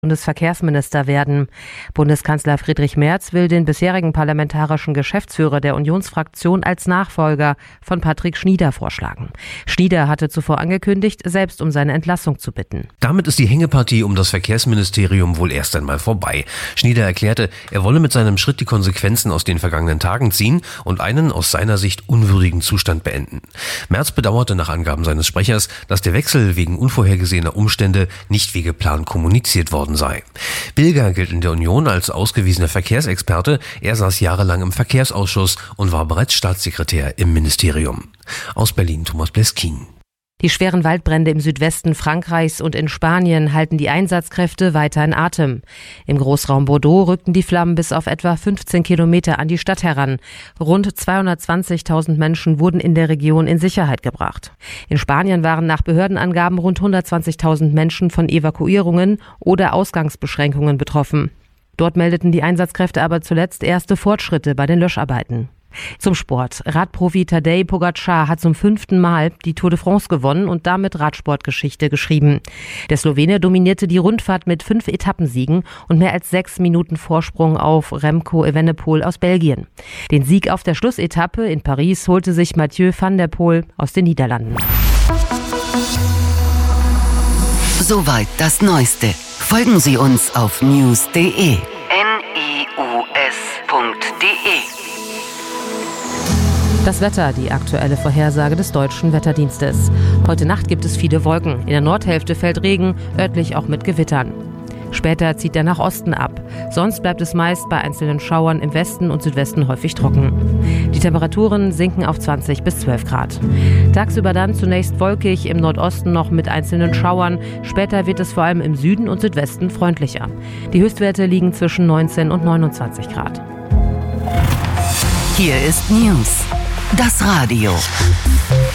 Bundesverkehrsminister werden. Bundeskanzler Friedrich Merz will den bisherigen parlamentarischen Geschäftsführer der Unionsfraktion als Nachfolger von Patrick Schnieder vorschlagen. Schnieder hatte zuvor angekündigt, selbst um seine Entlassung zu bitten. Damit ist die Hängepartie um das Verkehrsministerium wohl erst einmal vorbei. Schnieder erklärte, er wolle mit seinem Schritt die Konsequenzen aus den vergangenen Tagen ziehen und einen aus seiner Sicht unwürdigen Zustand beenden. Merz bedauerte nach Angaben seines Sprechers, dass der Wechsel wegen unvorhergesehener Umstände nicht wie geplant kommuniziert worden sei. Bilger gilt in der Union als ausgewiesener Verkehrsexperte. Er saß jahrelang im Verkehrsausschuss und war bereits Staatssekretär im Ministerium. Aus Berlin Thomas Bleskin. Die schweren Waldbrände im Südwesten Frankreichs und in Spanien halten die Einsatzkräfte weiter in Atem. Im Großraum Bordeaux rückten die Flammen bis auf etwa 15 Kilometer an die Stadt heran. Rund 220.000 Menschen wurden in der Region in Sicherheit gebracht. In Spanien waren nach Behördenangaben rund 120.000 Menschen von Evakuierungen oder Ausgangsbeschränkungen betroffen. Dort meldeten die Einsatzkräfte aber zuletzt erste Fortschritte bei den Löscharbeiten. Zum Sport. Radprofi Tadej Pogačar hat zum 5. Mal die Tour de France gewonnen und damit Radsportgeschichte geschrieben. Der Slowene dominierte die Rundfahrt mit 5 Etappensiegen und mehr als 6 Minuten Vorsprung auf Remco Evenepoel aus Belgien. Den Sieg auf der Schlussetappe in Paris holte sich Mathieu van der Poel aus den Niederlanden. Soweit das Neueste. Folgen Sie uns auf news.de. news.de. Das Wetter, die aktuelle Vorhersage des Deutschen Wetterdienstes. Heute Nacht gibt es viele Wolken. In der Nordhälfte fällt Regen, örtlich auch mit Gewittern. Später zieht er nach Osten ab. Sonst bleibt es meist bei einzelnen Schauern im Westen und Südwesten häufig trocken. Die Temperaturen sinken auf 20 bis 12 Grad. Tagsüber dann zunächst wolkig, im Nordosten noch mit einzelnen Schauern. Später wird es vor allem im Süden und Südwesten freundlicher. Die Höchstwerte liegen zwischen 19 und 29 Grad. Hier ist News. Das Radio.